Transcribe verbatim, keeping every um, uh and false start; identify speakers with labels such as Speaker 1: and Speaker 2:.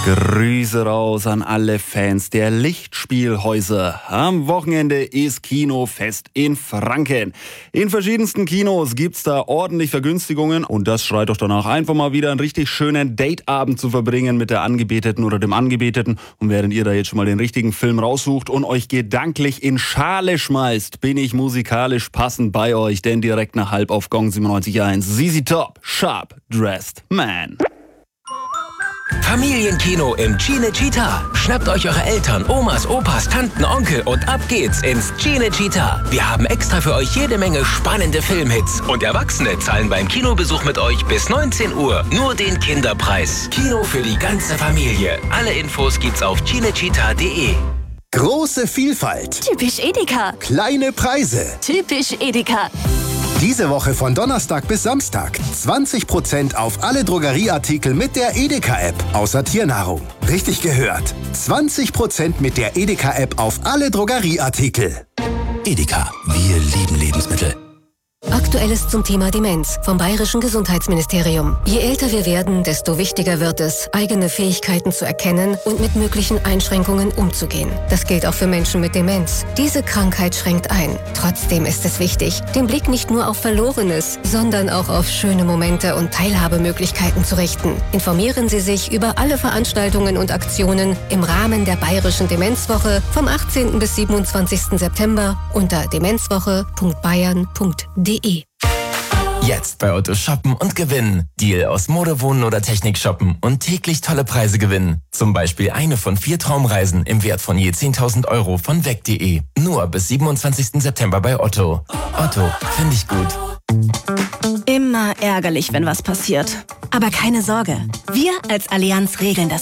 Speaker 1: Grüße raus an alle Fans der Lichtspielhäuser. Am Wochenende ist Kinofest in Franken. In verschiedensten Kinos gibt's da ordentlich Vergünstigungen und das schreit doch danach, einfach mal wieder einen richtig schönen Dateabend zu verbringen mit der Angebeteten oder dem Angebeteten. Und während ihr da jetzt schon mal den richtigen Film raussucht und euch gedanklich in Schale schmeißt, bin ich musikalisch passend bei euch, denn direkt nach halb auf Gong siebenundneunzig Komma eins Z Z Top, Sharp Dressed Man.
Speaker 2: Familienkino im Cinecittà. Schnappt euch eure Eltern, Omas, Opas, Tanten, Onkel und ab geht's ins Cinecittà. Wir haben extra für euch jede Menge spannende Filmhits. Und Erwachsene zahlen beim Kinobesuch mit euch bis neunzehn Uhr nur den Kinderpreis. Kino für die ganze Familie. Alle Infos gibt's auf cinecittà punkt de.
Speaker 3: Große Vielfalt.
Speaker 4: Typisch Edeka.
Speaker 3: Kleine Preise.
Speaker 4: Typisch Edeka.
Speaker 3: Diese Woche von Donnerstag bis Samstag zwanzig Prozent auf alle Drogerieartikel mit der Edeka-App, außer Tiernahrung. Richtig gehört. zwanzig Prozent mit der Edeka-App auf alle Drogerieartikel.
Speaker 5: Edeka, wir lieben Lebensmittel.
Speaker 6: Aktuelles zum Thema Demenz vom Bayerischen Gesundheitsministerium. Je älter wir werden, desto wichtiger wird es, eigene Fähigkeiten zu erkennen und mit möglichen Einschränkungen umzugehen. Das gilt auch für Menschen mit Demenz. Diese Krankheit schränkt ein. Trotzdem ist es wichtig, den Blick nicht nur auf Verlorenes, sondern auch auf schöne Momente und Teilhabemöglichkeiten zu richten. Informieren Sie sich über alle Veranstaltungen und Aktionen im Rahmen der Bayerischen Demenzwoche vom achtzehnten bis siebenundzwanzigsten September unter demenzwoche punkt bayern punkt de.
Speaker 7: Jetzt bei Otto shoppen und gewinnen. Deal aus Mode, Wohnen oder Technik shoppen und täglich tolle Preise gewinnen. Zum Beispiel eine von vier Traumreisen im Wert von je zehntausend Euro von weg punkt de. Nur bis siebenundzwanzigsten September bei Otto. Otto, finde ich gut.
Speaker 8: Immer ärgerlich, wenn was passiert. Aber keine Sorge, wir als Allianz regeln das